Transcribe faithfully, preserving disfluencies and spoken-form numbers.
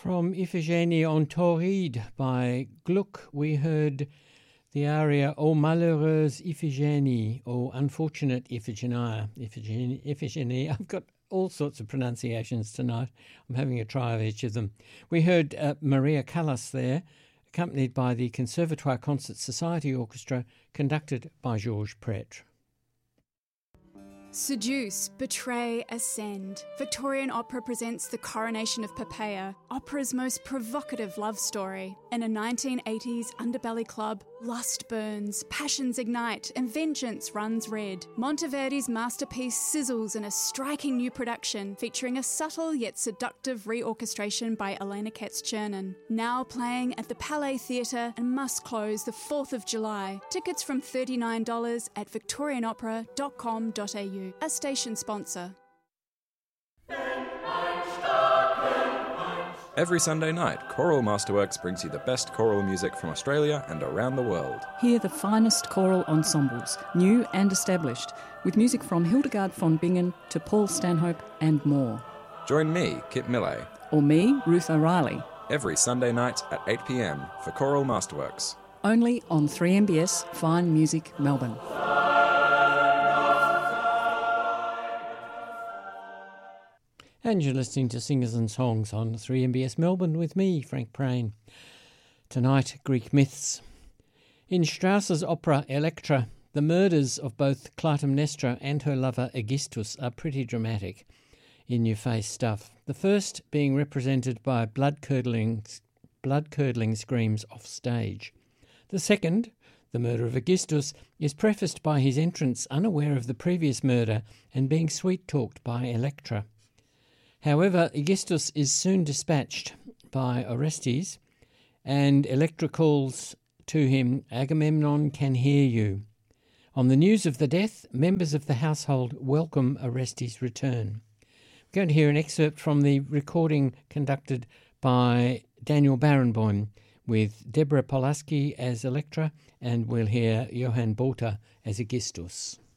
From Iphigénie en Tauride by Gluck, we heard the aria O malheureuse Iphigénie, O unfortunate Iphigenia. Iphigénie, Iphigénie. I've got all sorts of pronunciations tonight. I'm having a try of each of them. We heard uh, Maria Callas there, accompanied by the Conservatoire Concert Society Orchestra, conducted by Georges Prêtre. Seduce, betray, ascend. Victorian Opera presents The Coronation of Poppaea, opera's most provocative love story. In a nineteen eighties underbelly club, lust burns, passions ignite, and vengeance runs red. Monteverdi's masterpiece sizzles in a striking new production featuring a subtle yet seductive reorchestration by Elena Katz-Chernin. Now playing at the Palais Theatre and must close the fourth of July. Tickets from thirty-nine dollars at victorian opera dot com dot a u. A station sponsor. Every Sunday night, Choral Masterworks brings you the best choral music from Australia and around the world. Hear the finest choral ensembles, new and established, with music from Hildegard von Bingen to Paul Stanhope and more. Join me, Kit Millay, or me, Ruth O'Reilly, every Sunday night at eight p m for Choral Masterworks. Only on three M B S Fine Music Melbourne. And you're listening to Singers and Songs on three M B S Melbourne with me, Frank Prain. Tonight, Greek myths. In Strauss's opera Elektra, the murders of both Clytemnestra and her lover Aegisthus are pretty dramatic, in-your-face stuff. The first being represented by blood-curdling, blood-curdling screams off stage. The second, the murder of Aegisthus, is prefaced by his entrance unaware of the previous murder and being sweet-talked by Elektra. However, Aegisthus is soon dispatched by Orestes, and Elektra calls to him, Agamemnon can hear you. On the news of the death, members of the household welcome Orestes' return. We're going to hear an excerpt from the recording conducted by Daniel Barenboim with Deborah Polaski as Elektra, and we'll hear Johann Botha as Aegisthus.